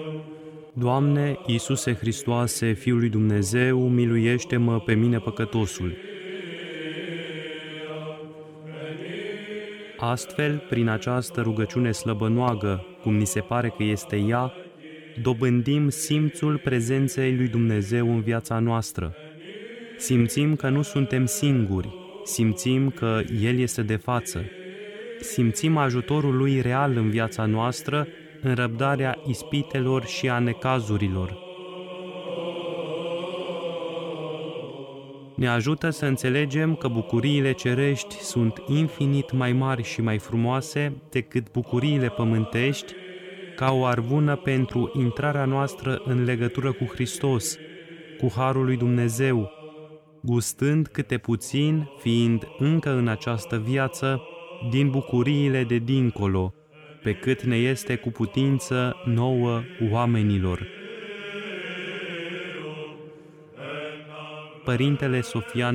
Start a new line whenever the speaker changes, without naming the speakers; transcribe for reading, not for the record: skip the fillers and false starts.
Doamne, Iisuse Hristoase, Fiul lui Dumnezeu, miluiește-mă pe mine păcătosul. Astfel, prin această rugăciune slăbănoagă, cum ni se pare că este ea, dobândim simțul prezenței lui Dumnezeu în viața noastră. Simțim că nu suntem singuri, simțim că El este de față. Simțim ajutorul Lui real în viața noastră, în răbdarea ispitelor și a necazurilor. Ne ajută să înțelegem că bucuriile cerești sunt infinit mai mari și mai frumoase decât bucuriile pământești, ca o arvună pentru intrarea noastră în legătură cu Hristos, cu Harul lui Dumnezeu, gustând câte puțin, fiind încă în această viață, din bucuriile de dincolo, pe cât ne este cu putință nouă oamenilor. Părintele Sofian